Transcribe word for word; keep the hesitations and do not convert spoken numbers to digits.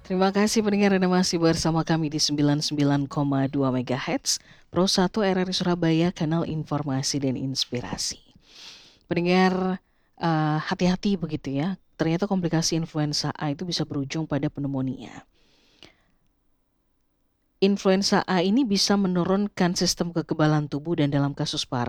Terima kasih pendengar Anda masih bersama kami di sembilan puluh sembilan koma dua megahertz Pro satu R R I Surabaya, kanal informasi dan inspirasi. Pendengar, eh, hati-hati begitu ya. Ternyata komplikasi influenza A itu bisa berujung pada pneumonia. Influenza A ini bisa menurunkan sistem kekebalan tubuh dan dalam kasus parah